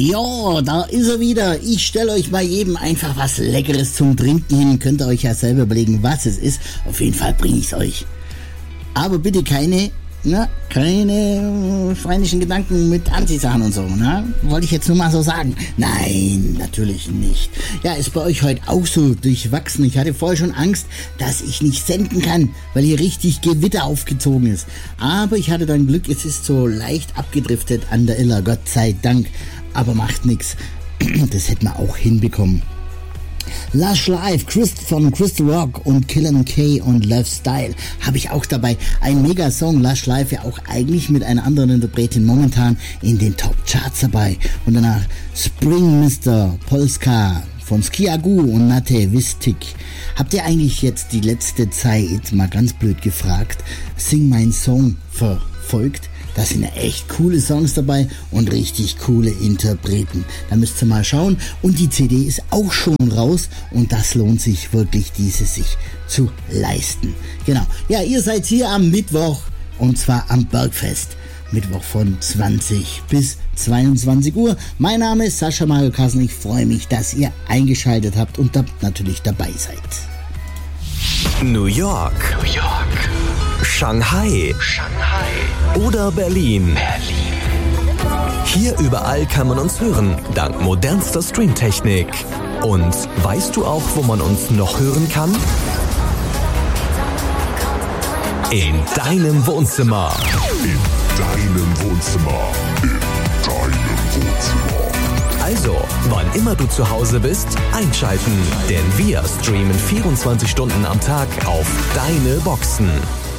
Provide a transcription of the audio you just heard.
Ja, da ist er wieder. Ich stelle euch mal eben einfach was Leckeres zum Trinken hin. Könnt ihr euch ja selber überlegen, was es ist. Auf jeden Fall bringe ich es euch. Aber bitte keine schweinischen Gedanken mit Anziehsachen und so, ne? Wollte ich jetzt nur mal so sagen. Nein, natürlich nicht. Ja, ist bei euch heute auch so durchwachsen. Ich hatte vorher schon Angst, dass ich nicht senden kann, weil hier richtig Gewitter aufgezogen ist. Aber ich hatte dann Glück, es ist so leicht abgedriftet an der Iller, Gott sei Dank. Aber macht nix. Das hätten wir auch hinbekommen. Lush Live, von Crystal Rock und Killen K und Love Style habe ich auch dabei. Ein Mega-Song, Lush Live ja auch eigentlich mit einer anderen Interpretin momentan in den Top-Charts dabei. Und danach Spring Mr. Polska von Skiagu und Nate Vistik. Habt ihr eigentlich jetzt die letzte Zeit, mal ganz blöd gefragt, Sing Mein Song verfolgt? Da sind ja echt coole Songs dabei und richtig coole Interpreten. Da müsst ihr mal schauen. Und die CD ist auch schon raus und das lohnt sich wirklich, diese sich zu leisten. Genau. Ja, ihr seid hier am Mittwoch und zwar am Bergfest. Mittwoch von 20 bis 22 Uhr. Mein Name ist Sascha Mario Kassen. Ich freue mich, dass ihr eingeschaltet habt und natürlich dabei seid. New York. Shanghai oder Berlin. Hier überall kann man uns hören, dank modernster Streamtechnik. Und weißt du auch, wo man uns noch hören kann? In deinem Wohnzimmer. Also, wann immer du zu Hause bist, einschalten. Denn wir streamen 24 Stunden am Tag auf deine Boxen.